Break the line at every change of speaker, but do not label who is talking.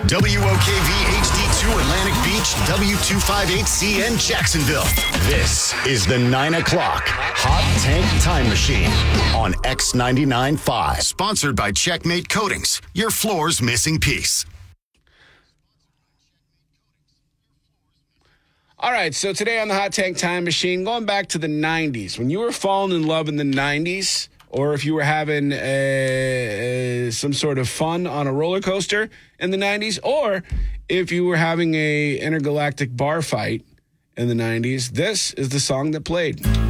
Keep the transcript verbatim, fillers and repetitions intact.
W O K V H D two Atlantic Beach, W two fifty-eight C N Jacksonville. This is the nine o'clock Hot Tank Time Machine on X ninety-nine point five. Sponsored by Checkmate Coatings, your floor's missing piece.
All right, so today on the Hot Tank Time Machine, going back to the nineties, when you were falling in love in the nineties, or if you were having a, a, some sort of fun on a roller coaster in the nineties, or if you were having a intergalactic bar fight in the nineties, this is the song that played.